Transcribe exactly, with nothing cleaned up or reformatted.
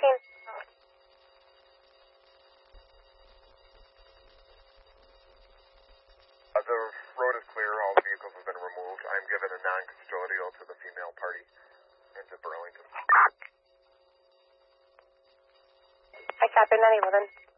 team. Uh, the road is clear. All the vehicles have been removed. I'm given a non-custodial to the female party into Burlington. I copy nine eleven.